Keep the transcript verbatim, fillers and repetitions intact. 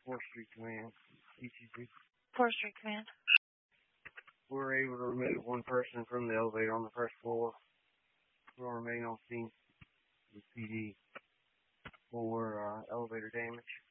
fourth Street Command, E C C. fourth Street Command. We were able to remove one person from the elevator on the first floor. We'll remain on scene with P D for uh, elevator damage.